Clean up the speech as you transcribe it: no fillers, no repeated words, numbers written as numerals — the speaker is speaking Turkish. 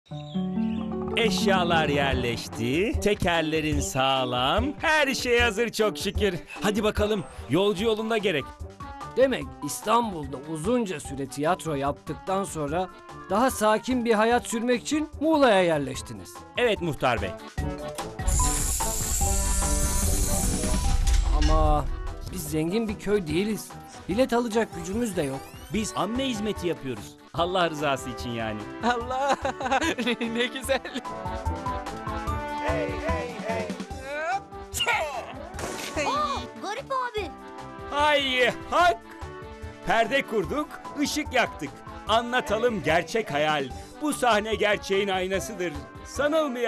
Eşyalar yerleşti, tekerlerin sağlam, her şey hazır çok şükür. Hadi bakalım, yolcu yolunda gerek. Demek İstanbul'da uzunca süre tiyatro yaptıktan sonra daha sakin bir hayat sürmek için Muğla'ya yerleştiniz. Evet muhtar bey. Ama biz zengin bir köy değiliz. Bilet alacak gücümüz de yok. Biz amme hizmeti yapıyoruz. Allah rızası için yani. Allah ne güzel. Garip abi. Ay hak! Perde kurduk, ışık yaktık. Anlatalım gerçek hayal. Bu sahne gerçeğin aynasıdır. Sanılmayan